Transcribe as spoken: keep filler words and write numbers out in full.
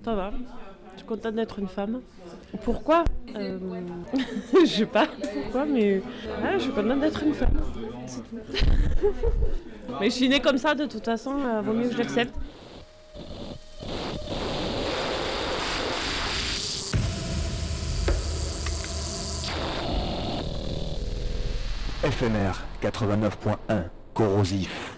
Ça va. Je suis contente d'être une femme. Pourquoi euh... Je sais pas pourquoi, mais ah, je suis contente d'être une femme. C'est tout. Mais je suis née comme ça, de toute façon, euh, vaut mieux que je l'accepte. F M R quatre-vingt-neuf point un, corrosif.